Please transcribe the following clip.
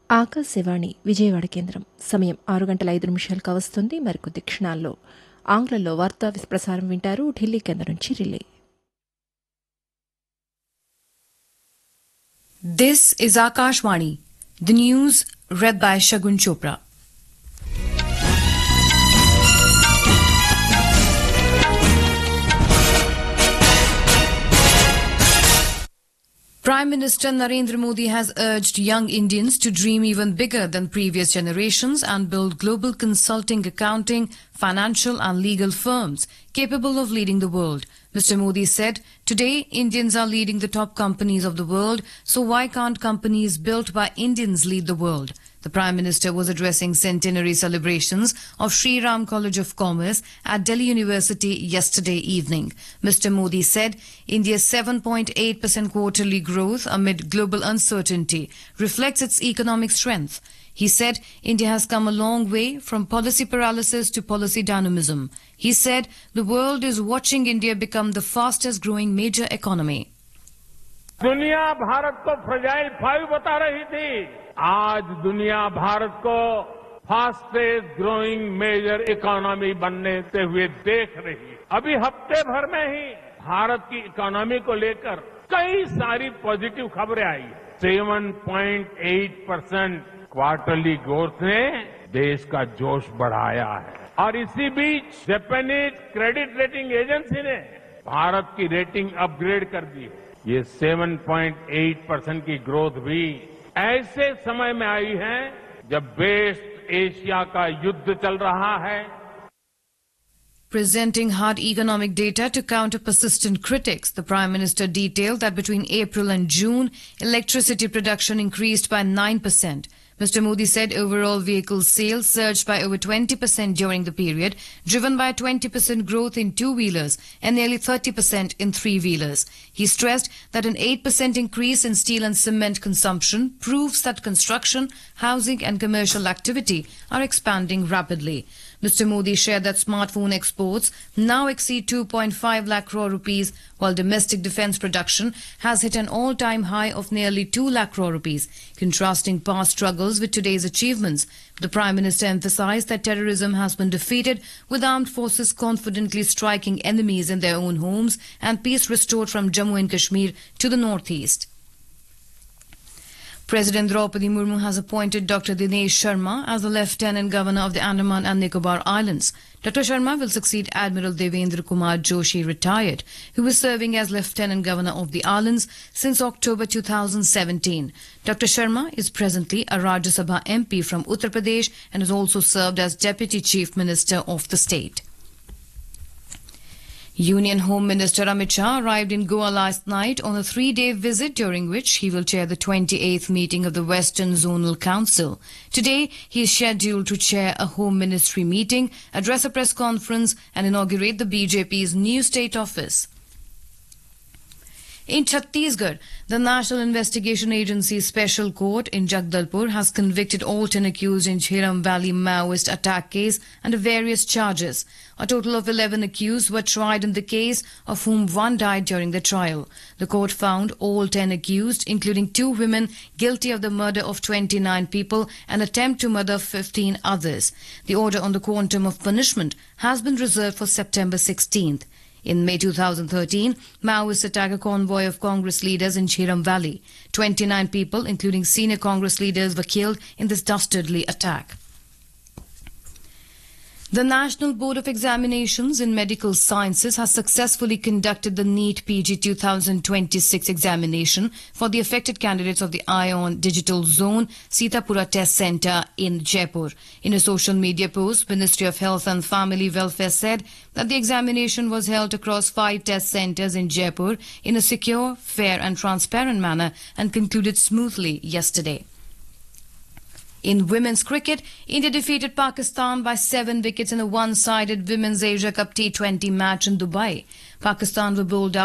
ఆకాశవాణి విజయవాడ కేంద్రం. సమయం 6:05 కావస్తుంది. మరికొద్ది క్షణాల్లో ఆంగ్లంలో వార్తా ప్రసారం వింటారు. ఢిల్లీ కేంద్రం నుంచి relay. This is Akashvani. The news read by Shagun Chopra. Prime Minister Narendra Modi has urged young Indians to dream even bigger than previous generations and build global consulting, accounting, financial and legal firms capable of leading the world. Mr. Modi said, "Today, Indians are leading the top companies of the world, so why can't companies built by Indians lead the world?" The Prime Minister was addressing centenary celebrations of Sri Ram College of Commerce at Delhi University yesterday evening. Mr. Modi said India's 7.8% quarterly growth amid global uncertainty reflects its economic strength. He said India has come a long way from policy paralysis to policy dynamism. He said the world is watching India become the fastest growing major economy. दुनिया भारत को fragile 5 बता रही थी. आज दुनिया भारत को fastest growing major economy बनने से हुए देख रही है. अभी हफ्ते भर में ही भारत की इकोनॉमी को लेकर कई सारी पॉजिटिव खबरें आई. 7.8% क्वार्टरली ग्रोथ ने देश का जोश बढ़ाया है. और इसी बीच जापानीज क्रेडिट रेटिंग एजेंसी ने भारत की रेटिंग अपग्रेड कर दी है. ये 7.8% की ग्रोथ भी ऐसे समय में आई है जब वेस्ट एशिया का युद्ध चल रहा है. Presenting hard economic data to counter persistent critics, the Prime Minister detailed that between April and June, electricity production increased by 9%. Mr. Modi said overall vehicle sales surged by over 20% during the period, driven by 20% growth in two-wheelers and nearly 30% in three-wheelers. He stressed that an 8% increase in steel and cement consumption proves that construction, housing and commercial activity are expanding rapidly. Mr. Modi shared that smartphone exports now exceed 2.5 lakh crore rupees, while domestic defence production has hit an all-time high of nearly 2 lakh crore rupees. Contrasting past struggles with today's achievements, the Prime Minister emphasised that terrorism has been defeated, with armed forces confidently striking enemies in their own homes and peace restored from Jammu and Kashmir to the northeast. President Draupadi Murmu has appointed Dr. Dinesh Sharma as the Lieutenant Governor of the Andaman and Nicobar Islands. Dr. Sharma will succeed Admiral Devendra Kumar Joshi, retired, who is serving as Lieutenant Governor of the islands since October 2017. Dr. Sharma is presently a Rajya Sabha MP from Uttar Pradesh and has also served as Deputy Chief Minister of the state. Union Home Minister Amit Shah arrived in Goa last night on a 3-day visit, during which he will chair the 28th meeting of the Western Zonal Council. Today, he is scheduled to chair a Home Ministry meeting, address a press conference and inaugurate the BJP's new state office. In Chhattisgarh, the National Investigation Agency Special Court in Jagdalpur has convicted all 10 accused in Jhiram Valley Maoist attack case under various charges. A total of 11 accused were tried in the case, of whom one died during the trial. The court found all 10 accused, including 2 women, guilty of the murder of 29 people and attempt to murder 15 others. The order on the quantum of punishment has been reserved for September 16th. In May 2013, Maoists attacked a convoy of Congress leaders in Jhiram Valley. 29 people, including senior Congress leaders, were killed in this dastardly attack. The National Board of Examinations in Medical Sciences has successfully conducted the NEET PG 2026 examination for the affected candidates of the ION Digital Zone Sitapura Test Centre in Jaipur. In a social media post, Ministry of Health and Family Welfare said that the examination was held across 5 test centres in Jaipur in a secure, fair and transparent manner and concluded smoothly yesterday. In women's cricket, India defeated Pakistan by 7 wickets in a one-sided Women's Asia Cup T20 match in Dubai. Pakistan were bowled out